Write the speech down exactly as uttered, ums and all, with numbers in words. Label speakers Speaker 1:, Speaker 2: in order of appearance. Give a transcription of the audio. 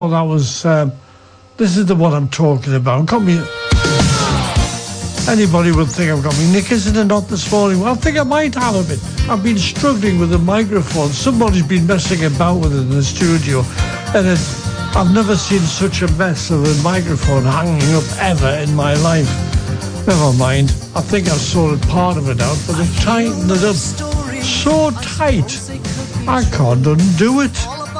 Speaker 1: Well, that was, um, this is the one I'm talking about. Got me, anybody would think I've got me knickers in a knot this morning. Well, I think I might have a bit. I've been struggling with the microphone. Somebody's been messing about with it in the studio, and it, I've never seen such a mess of a microphone hanging up ever in my life. Never mind. I think I've sorted part of it out, but they've tightened it up so tight, I can't undo it.